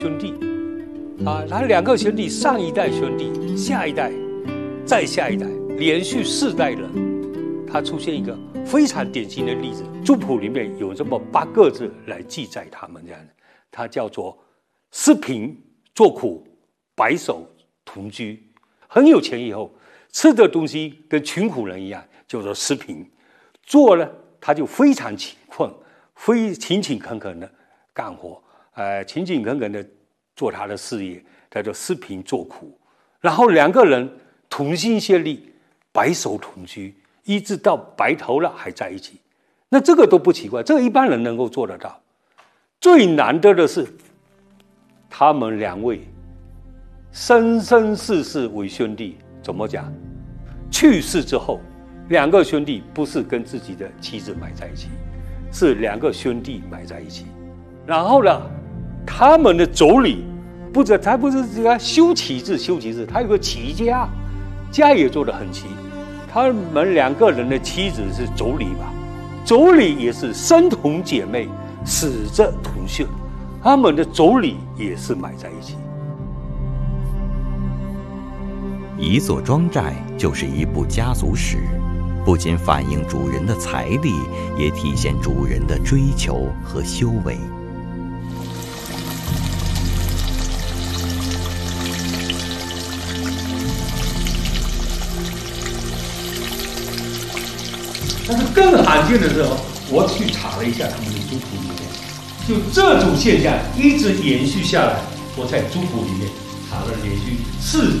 兄弟啊，他两个兄弟，上一代兄弟，下一代，再下一代，连续4代人，他出现一个非常典型的例子。族谱里面有这么8个字来记载他们这样的，它叫做施贫作苦，白首同居。很有钱以后，吃的东西跟穷苦人一样，叫做施贫。做呢，他就非常勤困，勤勤恳恳的干活，勤勤恳恳的做他的事业，叫做施贫作苦。然后2个人同心协力，白首同居，一直到白头了还在一起。那这个都不奇怪，这个一般人能够做得到。最难得的是，他们2位生生世世为兄弟。怎么讲？去世之后，2个兄弟不是跟自己的妻子埋在一起，是2个兄弟埋在一起。然后呢，他们的妯娌他不是这个修齐治，他有个齐家，家也做得很齐。他们2个人的妻子是妯娌吧？妯娌也是生同姐妹，死则同穴，他们的妯娌也是埋在一起。 一座庄寨就是一部家族史，不仅反映主人的财力，也体现主人的追求和修为。 但是更罕见的是，我去查了一下他们的族谱里面，就这种现象一直延续下来。我在族谱里面查了连续